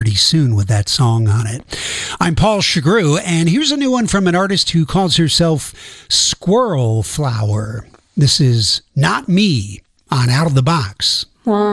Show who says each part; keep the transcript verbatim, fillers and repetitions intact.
Speaker 1: pretty soon with that song on it. I'm Paul Chagru, and here's a new one from an artist who calls herself Squirrel Flower. This is Not Me on Out of the Box.
Speaker 2: One.